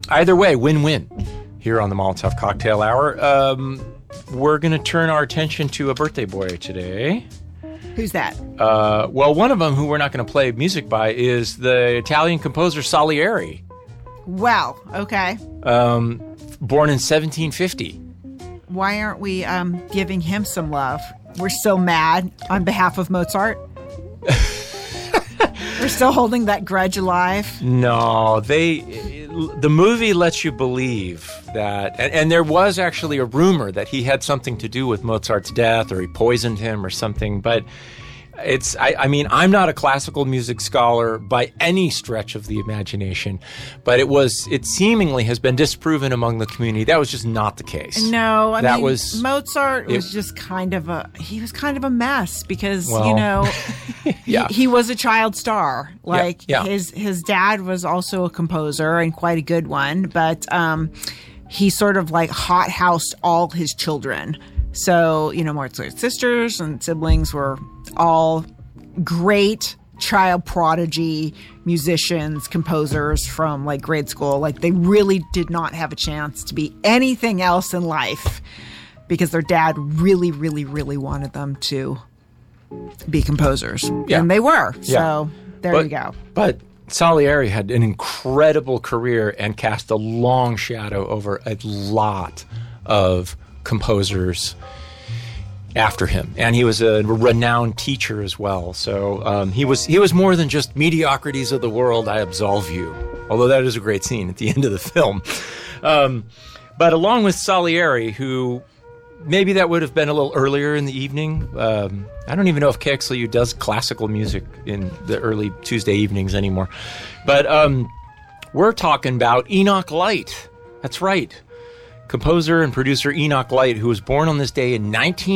Either way, win-win here on the Molotov Cocktail Hour. We're going to turn our attention to a birthday boy today. Who's that? Well, one of them who we're not going to play music by is the Italian composer Salieri. Well, okay. Born in 1750. Why aren't we giving him some love? We're so mad on behalf of Mozart. We're still holding that grudge alive. No, the movie lets you believe that, and there was actually a rumor that he had something to do with Mozart's death, or he poisoned him or something, but I mean, I'm not a classical music scholar by any stretch of the imagination, but it seemingly has been disproven among the community. That was just not the case. No, I mean, Mozart was just kind of a mess because, he was a child star. His dad was also a composer and quite a good one, but he sort of like hothoused all his children. So, Mozart's sisters and siblings were all great child prodigy musicians, composers from like grade school. Like they really did not have a chance to be anything else in life because their dad really, really, really wanted them to be composers. Yeah. And they were. So there you go. But Salieri had an incredible career and cast a long shadow over a lot of composers after him, and he was a renowned teacher as well. So he was more than just mediocrities of the world, I absolve you. Although that is a great scene at the end of the film. But along with Salieri, who maybe that would have been a little earlier in the evening. I don't even know if KXLU does classical music in the early Tuesday evenings anymore. But we're talking about Enoch Light. That's right. Composer and producer Enoch Light, who was born on this day in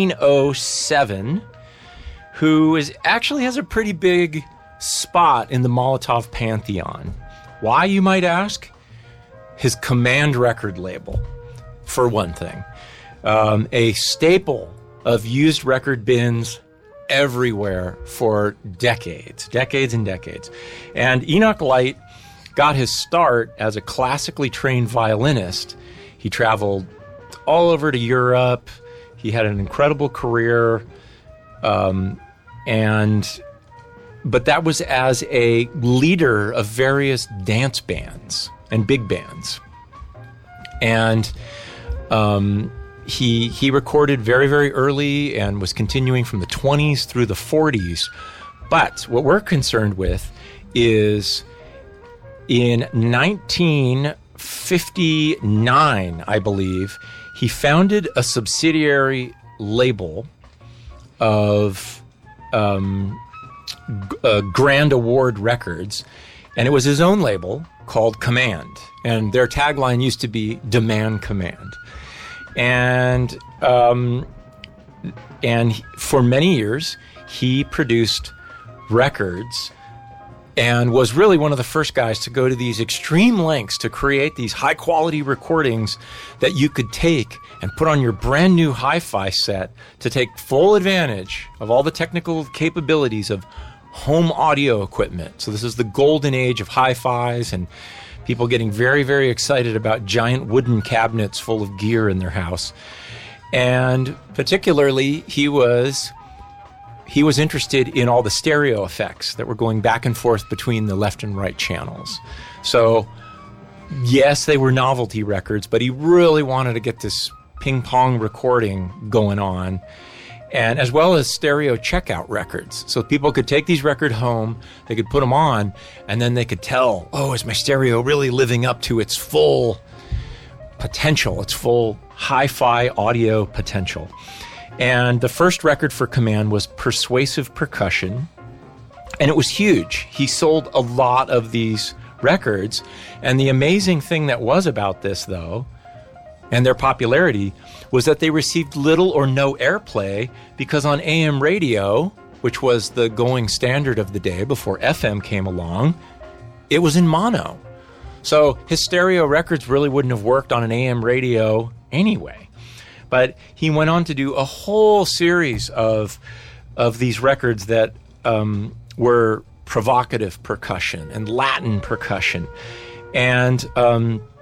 1907, who actually has a pretty big spot in the Molotov pantheon. Why, you might ask? His Command record label, for one thing. A staple of used record bins everywhere for decades and decades. And Enoch Light got his start as a classically trained violinist. He traveled all over to Europe. He had an incredible career. But that was as a leader of various dance bands and big bands. And he recorded very, very early and was continuing from the 20s through the 40s. But what we're concerned with is in 1959, I believe, he founded a subsidiary label of Grand Award Records, and it was his own label called Command, and their tagline used to be Demand Command. And for many years, he produced records and was really one of the first guys to go to these extreme lengths to create these high-quality recordings that you could take and put on your brand new hi-fi set to take full advantage of all the technical capabilities of home audio equipment. So this is the golden age of hi-fis and people getting very, very excited about giant wooden cabinets full of gear in their house. And particularly, he was interested in all the stereo effects that were going back and forth between the left and right channels. So, yes, they were novelty records, but he really wanted to get this ping-pong recording going on, and as well as stereo checkout records. So people could take these records home, they could put them on, and then they could tell, oh, is my stereo really living up to its full potential, its full hi-fi audio potential? And the first record for Command was Persuasive Percussion, and it was huge. He sold a lot of these records, and the amazing thing that was about this, though, and their popularity, was that they received little or no airplay because on AM radio, which was the going standard of the day before FM came along, it was in mono. So his stereo records really wouldn't have worked on an AM radio anyway. But he went on to do a whole series of these records that were provocative percussion and Latin percussion. And